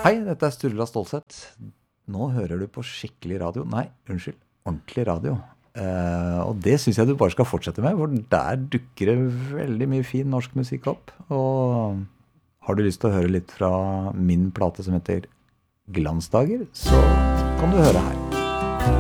Hei, dette Sturla Stålsett. Nå hører du på skikkelig radio. Nei, unnskyld, ordentlig radio. Og det synes jeg du bare skal fortsette med, for der dukker det veldig mye fin norsk musikk opp. Og har du lyst til å høre litt fra min plate som heter Glansdager, så kan du høre her.